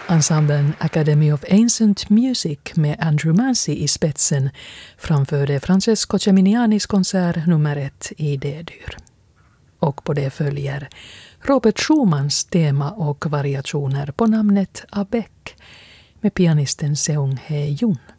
Ensemblen Academy of Ancient Music med Andrew Mancy i spetsen framförde Francesco Ceminianis konsert nummer 1 i D-dur. Och på det följer Robert Schumans tema och variationer på namnet Avec med pianisten Seung Hae Jun.